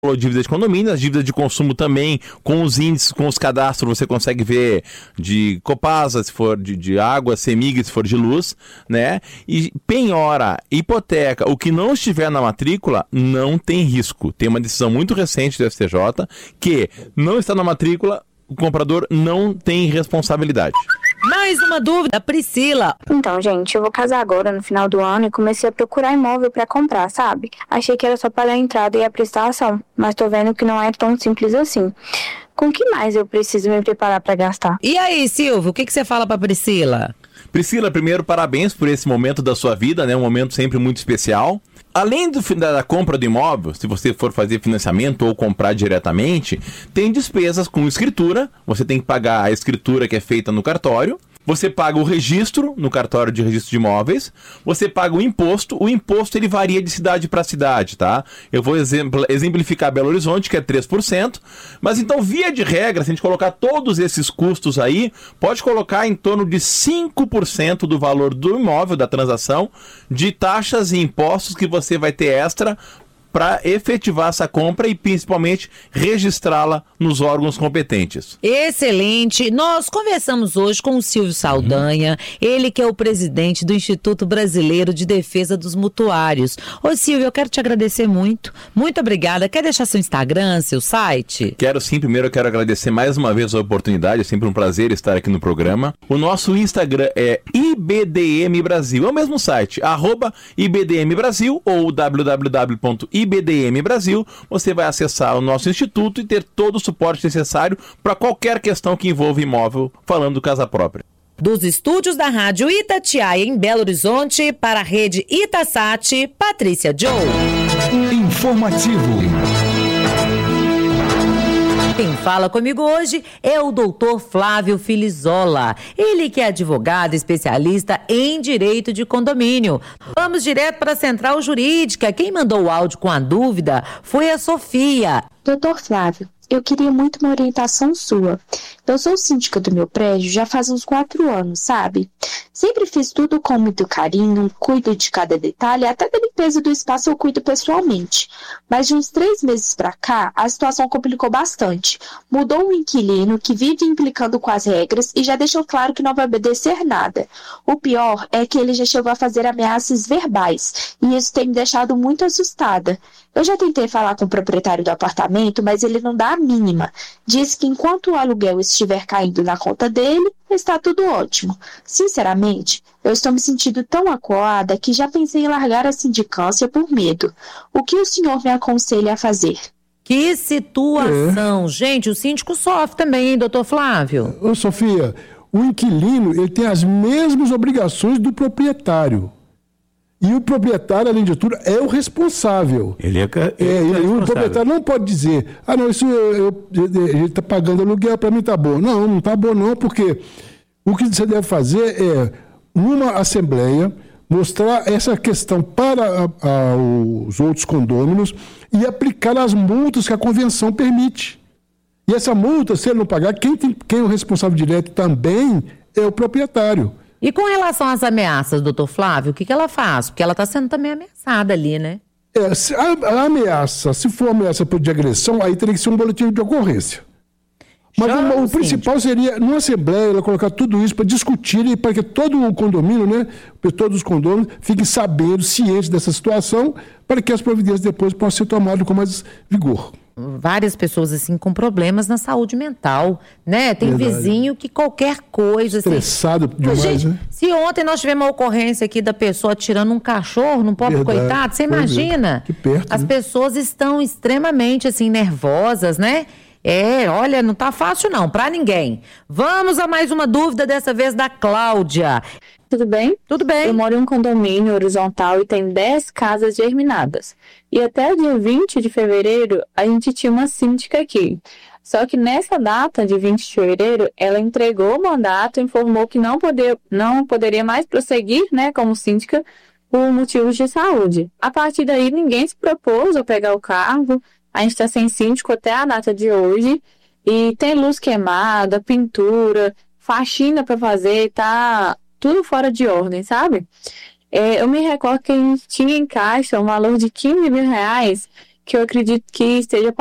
Dívida de condomínio, as dívidas de consumo também, com os índices, com os cadastros, você consegue ver de Copasa, se for de água, CEMIG, se for de luz, né? E penhora, hipoteca, o que não estiver na matrícula, não tem risco. Tem uma decisão muito recente do STJ que não está na matrícula, o comprador não tem responsabilidade. Mais uma dúvida, Priscila. Então, gente, eu vou casar agora no final do ano e comecei a procurar imóvel pra comprar, sabe? Achei que era só pagar a entrada e a prestação, mas tô vendo que não é tão simples assim. Com que mais eu preciso me preparar pra gastar? E aí, Silvio, o que você fala pra Priscila? Priscila, primeiro, parabéns por esse momento da sua vida, né? Um momento sempre muito especial. Além da compra do imóvel, se você for fazer financiamento ou comprar diretamente, tem despesas com escritura. Você tem que pagar a escritura que é feita no cartório. Você paga o registro no cartório de registro de imóveis. Você paga o imposto. O imposto ele varia de cidade para cidade, tá? Eu vou exemplificar Belo Horizonte, que é 3%. Mas então, via de regra, se a gente colocar todos esses custos aí, pode colocar em torno de 5% do valor do imóvel, da transação, de taxas e impostos que você vai ter extra para efetivar essa compra e principalmente registrá-la nos órgãos competentes. Excelente! Nós conversamos hoje com o Silvio Saldanha, ele que é o presidente do Instituto Brasileiro de Defesa dos Mutuários. Ô Silvio, eu quero te agradecer muito. Muito obrigada. Quer deixar seu Instagram, seu site? Quero sim. Primeiro eu quero agradecer mais uma vez a oportunidade. É sempre um prazer estar aqui no programa. O nosso Instagram é IBDM Brasil. É o mesmo site, @IBDM Brasil ou www.IBDM Brasil, você vai acessar o nosso instituto e ter todo o suporte necessário para qualquer questão que envolva imóvel, falando do casa própria. Dos estúdios da Rádio Itatiaia em Belo Horizonte para a rede Itasat, Patrícia Joe. Informativo. Quem fala comigo hoje é o doutor Flávio Filizola. Ele que é advogado especialista em direito de condomínio. Vamos direto para a Central Jurídica. Quem mandou o áudio com a dúvida foi a Sofia. Doutor Flávio, eu queria muito uma orientação sua. Eu sou síndica do meu prédio já faz uns 4 anos, sabe? Sempre fiz tudo com muito carinho, cuido de cada detalhe, até da limpeza do espaço eu cuido pessoalmente. Mas de uns 3 meses pra cá, a situação complicou bastante. Mudou um inquilino que vive implicando com as regras e já deixou claro que não vai obedecer nada. O pior é que ele já chegou a fazer ameaças verbais, e isso tem me deixado muito assustada. Eu já tentei falar com o proprietário do apartamento, mas ele não dá a mínima. Diz que enquanto o aluguel estiver caindo na conta dele, está tudo ótimo. Sinceramente, eu estou me sentindo tão acuada que já pensei em largar a sindicância por medo. O que o senhor me aconselha a fazer? Que situação! Gente, o síndico sofre também, hein, doutor Flávio? Ô, Sofia, o inquilino ele tem as mesmas obrigações do proprietário. E o proprietário, além de tudo, é o responsável. O proprietário não pode dizer, não, isso ele está pagando aluguel, para mim está bom. Não está bom não, porque o que você deve fazer é, numa assembleia, mostrar essa questão para os outros condôminos e aplicar as multas que a convenção permite. E essa multa, se ele não pagar, quem é o responsável direto também é o proprietário. E com relação às ameaças, doutor Flávio, o que ela faz? Porque ela está sendo também ameaçada ali, né? A ameaça, se for ameaça de agressão, aí teria que ser um boletim de ocorrência. Mas o principal seria, numa assembleia, ela colocar tudo isso para discutir e para que todo o condomínio, né, todos os condôminos, fiquem sabendo, cientes dessa situação, para que as providências depois possam ser tomadas com mais vigor. Várias pessoas, assim, com problemas na saúde mental, né? Tem verdade. Vizinho que qualquer coisa... Estressado assim, demais, gente, né? Se ontem nós tivemos uma ocorrência aqui da pessoa atirando um cachorro num pobre coitado, você imagina? Que perto, as pessoas estão extremamente, assim, nervosas, né? Olha, não tá fácil não, pra ninguém. Vamos a mais uma dúvida, dessa vez da Cláudia. Tudo bem? Tudo bem. Eu moro em um condomínio horizontal e tem 10 casas germinadas. E até o dia 20 de fevereiro, a gente tinha uma síndica aqui. Só que nessa data, de 20 de fevereiro, ela entregou o mandato e informou que não poderia mais prosseguir, né, como síndica por motivos de saúde. A partir daí, ninguém se propôs a pegar o cargo. A gente está sem síndico até a data de hoje. E tem luz queimada, pintura, faxina para fazer, tá tudo fora de ordem, sabe? Eu me recordo que a gente tinha em caixa um valor de R$15 mil, que eu acredito que esteja